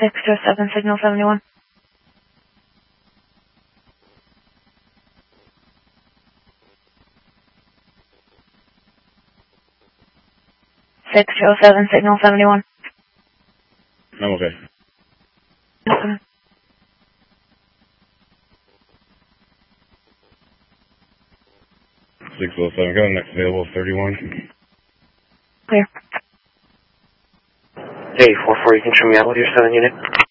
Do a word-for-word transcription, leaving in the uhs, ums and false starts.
six oh seven, signal seventy-one. six oh seven, signal seventy-one. I'm okay. Okay. six oh seven, got the next available, thirty-one. Clear. Hey, four four, you can show me out with your seven unit?